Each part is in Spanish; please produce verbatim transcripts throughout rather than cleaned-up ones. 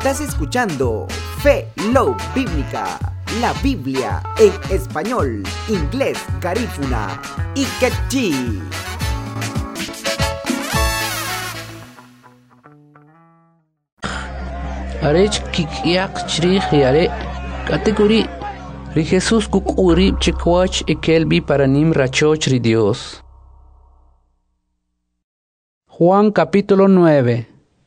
Estás escuchando Fe Love Bíblica, la Biblia en español, inglés, garífuna y quechí. Arech kikyak chrij yare category ri Jesús kukuri chikwach ekelbi paranim rachoch ri Dios. Juan capítulo nueve.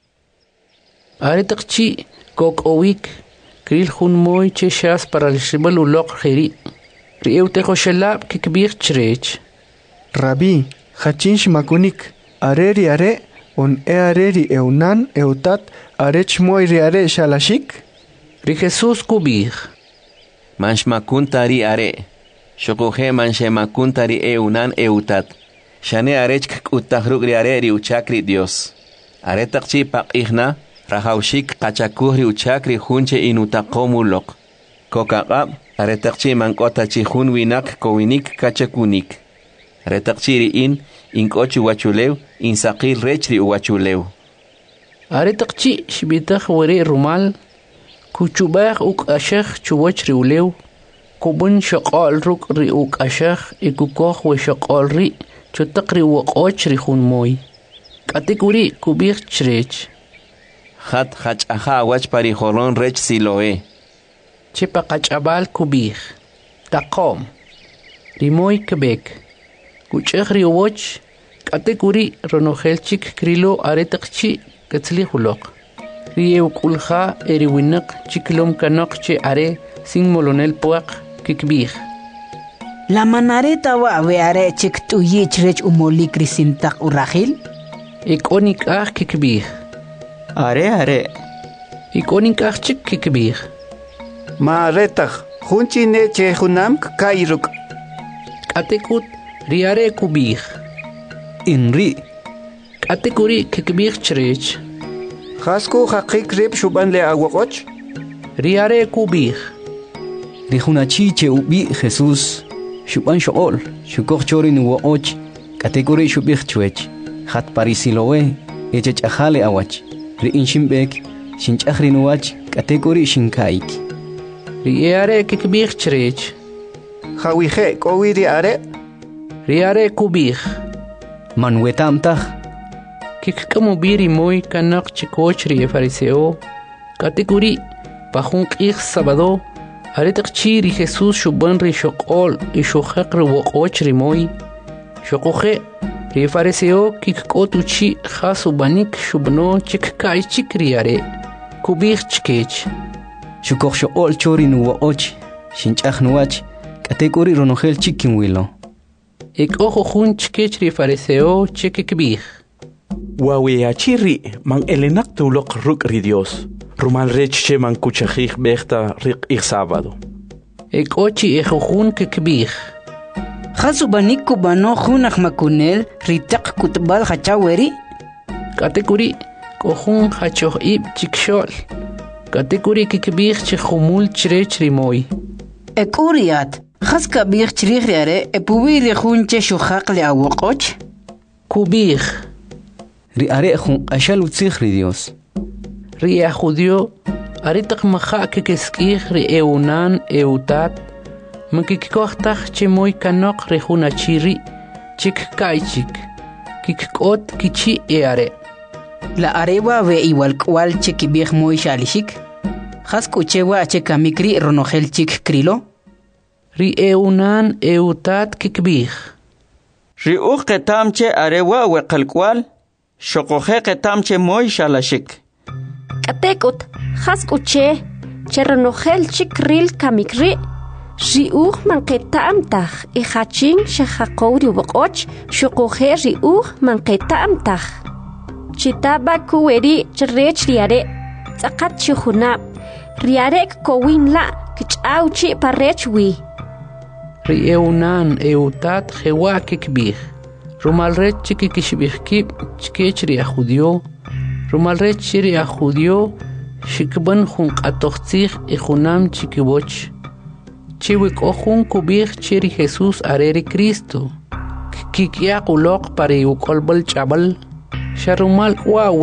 Aretakchi kok owik kril hun moy cheshas para el shibal ulok khiri ri eutejo shelab kikbir chrech. Rabbi, hachinsh makunik areri are on e areri eunan eutat arech moy ri are shalashik ri Jesús kubir mansh makuntari are shokoje mansh makuntari eunan eutat shane arech kutahrug ri are ri uchakri Dios are takchi pak ihna rahawshik qachakuh ri uchakri hunche inutaqomulok kokaqab are takchi mankota chi hun winak kowinik kachakunik are takchi ri in inkochi wachulew insaqil rechri wachulew are takchi shbitakh wari rumal kuchubakh uk ashakh chuwach riulew kubun shaqal ruk ri uk ashakh ikukokh we shaqal ri chutaqri waqoch ri hun moy katikuri kubir chrech khat khach aha wach pari horon rech siloe chipa qachabal kubir taqom rimoy kebek kuchkhri woch katikuri ronohelchik krilo aretaqchi katzli hulok rieu kulha eriwinak chiklom kanok che are sin molonel puak kikbir la manareta wa weare chik tu yichrech umoli krisintak urahil ikonik ah kikbir are are ikonik ah chik kikbir ma retag hunchi ne che hunam kairuk katikut riare kubir inri katikuri kikbir chrech Hasku hakik rib shuban le aguacoch riare kubir rihunachi che ubi Jesús shuban shool shukor chorin uoch kategori shubich chwech hat parisilowe echech ahale awach ri inshimbek shinchahrin wach kategori shinkaik riare kikbir chrech hawije kowiri are riare kubir manwetamtah kikkamu biri moy kanak chikochri fariseo kategori pajun qix sabado aretak chiri Jesús shuban ri shoqol y shokhaq ri woqochri moy shoqoje ri fariseo kikkotuchi khasubanik shubno chikkai chikriare kubir chkech shukor shool chorin woch shinchahnuach kategori ronogel chikinwilo ik ojo jun chkech ri fariseo chikikbir Wawiachiri man elenak tulok ruk ri Dios. Rumal reche man kuchajik bechta rik ik sábado. Ek ochi ejojun kekbir. Khasubanik kubano junach makunel ritak kutbal hachaweri. Kategori kohun hachoh ib chikshol. Kategori kekbir chejumul chrech rimoy. Ek uriat khas kabir chrikhare epuwi jun che shuhaq le awqoch. Kubir ri are khun ashal utzikh ri Dios ri a judio aritak maha kekeskir ri eunan eutat mkikkohtach chimoy kanok ri hunachiri chik kaichik kikkot kichi eare la arewa ve igual kwal chikibih moy shalishik khas kuchewa chekamikri ronogel chik krilo ri eunan eutat kikbih ri uqetamche arewa we qalkwal shokoje ketamche moy shalashik katekut khaskuche cherronogel chikril kamikri riuh manqetamtah e khachin shaqaqori woqoch shokoje riuh manqetamtah chitaba kuweri chrech riare tsaqat chhuna riare kowinla kichauchi parechwi ri eunan eutat hewa kikbih Rumalret chiki kishbihkib chkechri a judio Rumalret chiri a judio shikban jun qatoxtzig y junam chikiboch Chiwik ojun kubih chiri Jesús areri Cristo Kikia qulok pari ukolbal chabal Sharumal wa